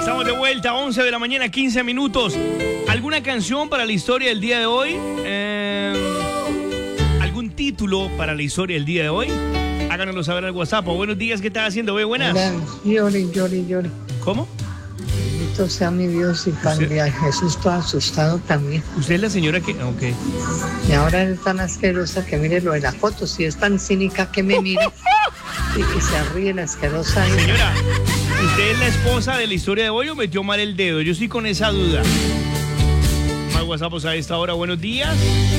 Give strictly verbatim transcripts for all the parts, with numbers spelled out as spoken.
Estamos de vuelta, once de la mañana, quince minutos. ¿Alguna canción para la historia del día de hoy? Eh, ¿Algún título para la historia del día de hoy? Háganoslo saber al WhatsApp. O buenos días, ¿qué estás haciendo? Oye, buenas. Hola, llore, llore, llore. ¿Cómo? Bendito sea mi Dios y Padre. Ay, Jesús todo asustado también. ¿Usted es la señora que...? Ok. Y ahora es tan asquerosa que mire lo de la foto. Si es tan cínica que me mire y que se ríe la asquerosa. Señora, ¿usted es la esposa de la historia de hoy o metió mal el dedo? Yo estoy con esa duda. Más WhatsApp a esta hora. Buenos días.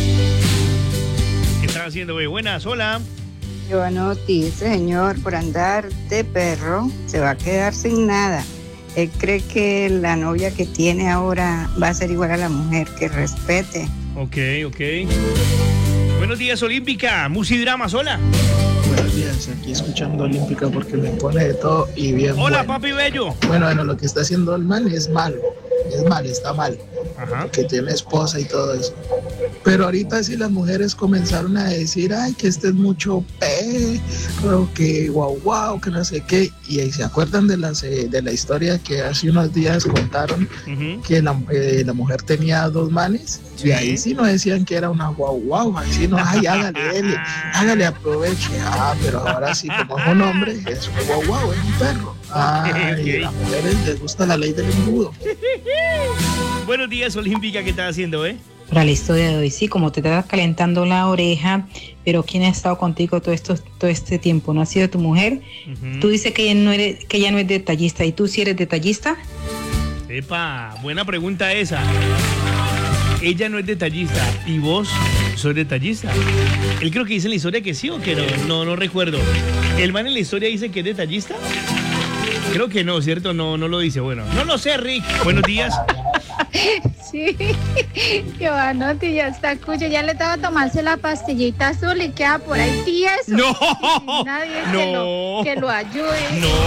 ¿Qué están haciendo, güey? Buenas, hola. Giovanotti, ese señor por andar de perro se va a quedar sin nada. Él cree que la novia que tiene ahora va a ser igual a la mujer, que respete. Ok, ok. Buenos días, Olímpica. Musidramas, hola. Buenos días, aquí escuchando Olímpica porque me pone de todo y bien. Hola, bueno. papi bello. Bueno, bueno, lo que está haciendo el man es malo. Es mal, está mal. Ajá. Que tiene esposa y todo eso. Pero ahorita sí las mujeres comenzaron a decir, ay, que este es mucho perro, que guau guau, que no sé qué. Y ahí se acuerdan de, las, eh, de la historia que hace unos días contaron, Uh-huh. que la, eh, la mujer tenía dos manes. Sí. Y ahí sí no decían que era una guau guau, ahí sí no, ay, hágale, dele, hágale, aproveche. Ah, pero ahora sí, como es un hombre, es un guau guau, es un perro. Ay, Ok. a las mujeres les gusta la ley del embudo. Buenos días, Olímpica. ¿Qué estás haciendo, eh? Para la historia de hoy, sí, como te estás calentando la oreja, pero ¿quién ha estado contigo todo esto, todo este tiempo? ¿No ha sido tu mujer? Uh-huh. Tú dices que ella no eres, que ella no es detallista, ¿y tú sí eres detallista? Epa, buena pregunta esa. Ella no es detallista. ¿Y vos sos detallista? Él creo que dice en la historia que sí o que no. No, no recuerdo. ¿El man en la historia dice que es detallista? Creo que no, ¿cierto? No, no lo dice. Bueno, no lo sé, Rick. Buenos días. Sí, Giovanotti ya está cuyo, ya le daba a tomarse la pastillita azul y queda por ahí tieso. No, sin nadie que, no. lo, que lo ayude. No.